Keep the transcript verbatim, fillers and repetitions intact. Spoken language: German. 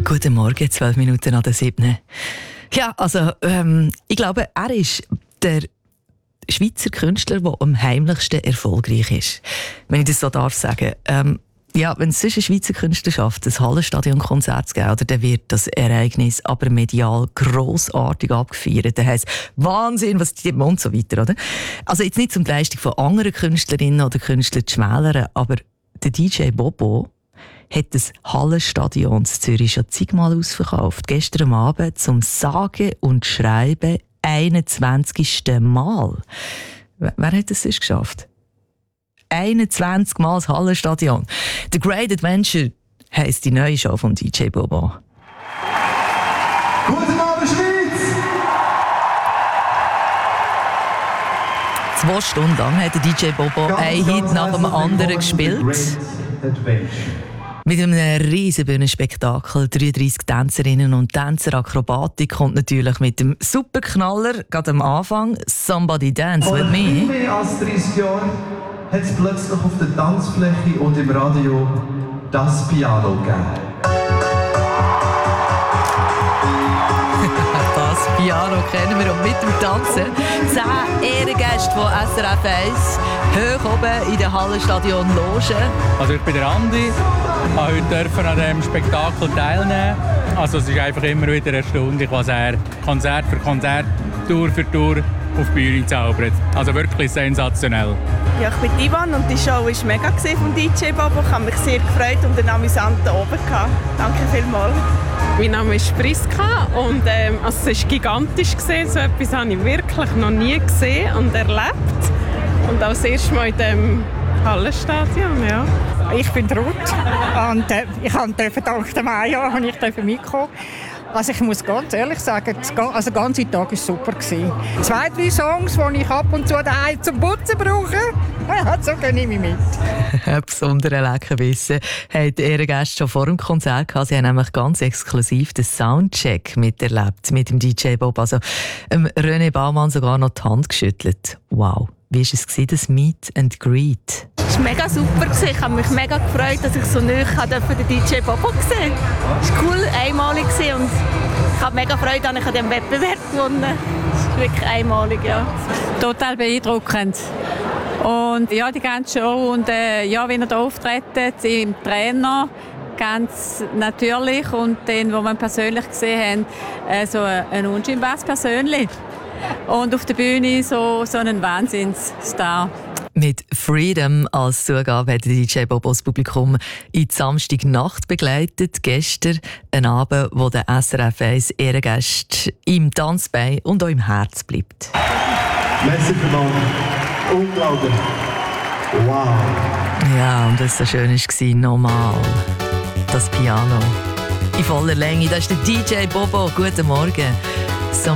Guten Morgen, zwölf Minuten an der siebten. Ja, also ähm, ich glaube, er ist der Schweizer Künstler, der am heimlichsten erfolgreich ist. Wenn ich das so darf sagen. Ähm, ja, wenn es sonst ein Schweizer Künstler schafft, ein Hallenstadion-Konzert zu geben, oder, dann wird das Ereignis aber medial grossartig abgefeiert. Das heisst, Wahnsinn, was die und so weiter, oder? Also jetzt nicht zum die Leistung von anderen Künstlerinnen oder Künstlern zu schmälern, aber der D J Bobo hat das Hallenstadion in Zürich schon zigmal ausverkauft. Gestern Abend zum sage und schreiben einundzwanzigsten Mal. Wer, wer hat das sonst geschafft? einundzwanzig Mal das Hallenstadion. «The Great Adventure» heisst die neue Show von D J Bobo. Guten Abend, Schweiz! Zwei Stunden lang hat der D J Bobo einen Hit nach dem anderen gespielt. Mit einem riesen Bühnenspektakel, dreiunddreissig Tänzerinnen und Tänzer, Akrobatik und natürlich mit dem Superknaller, gerade am Anfang, «Somebody Dance With Me». Vor mehr als dreißig Jahren hat es plötzlich auf der Tanzfläche und im Radio das Piano gegeben. Das Piano kennen wir und mit dem Tanzen zehn Ehrengäste von S R F eins hoch oben in der Hallenstadion Loge. Also ich bin der Andi, ich heute heute an diesem Spektakel teilnehmen. Also es ist einfach immer wieder erstaunlich, was er Konzert für Konzert, Tour für Tour auf die Bühne zaubert. Also wirklich sensationell. Ja, ich bin Ivan und die Show war mega von D J Bobo. Ich habe mich sehr gefreut und einen amüsanten Oben gehabt. Danke vielmals. Mein Name ist Priska und ähm, also es war gigantisch. So etwas habe ich wirklich noch nie gesehen und erlebt. Und auch das erste Mal in diesem Hallenstadion. Ja. Ich bin Ruth und äh, ich durfte dank der Maja mitkommen. Also ich muss ganz ehrlich sagen, also der ganze Tag war super. Zwei, drei Songs, die ich ab und zu daheim zum Putzen brauche, so gönne ich mich mit. Ein besonderer Leckerbissen haben die Ehrengäste schon vor dem Konzert gehabt. Sie haben nämlich ganz exklusiv den Soundcheck miterlebt mit dem D J Bob. Also ähm, René Baumann sogar noch die Hand geschüttelt. Wow. Wie war es, das Meet and Greet? Es war mega super. Ich habe mich mega gefreut, dass ich so nahe den D J Bobo sehen durfte. Es war cool, einmalig und ich habe mega Freude, dass ich an diesem Wettbewerb gewonnen habe. Es ist wirklich einmalig, ja. Total beeindruckend. Und ja, die ganze Show und äh, ja, wie er da auftritt, im Trainer, ganz natürlich. Und den, den wir persönlich gesehen haben, äh, so ein unscheinbares Persönlich. Und auf der Bühne so, so ein Wahnsinnsstar. Mit «Freedom» als Zugabe hat D J Bobo das Publikum in die Samstagnacht begleitet. Gestern ein Abend, wo der S R F eins Ehrengäste im Tanzbein und auch im Herz bleibt. Merci vielmals. Unglaublich. Wow. Ja, und was so schön war, nochmal das Piano. In voller Länge, das ist der D J Bobo. Guten Morgen.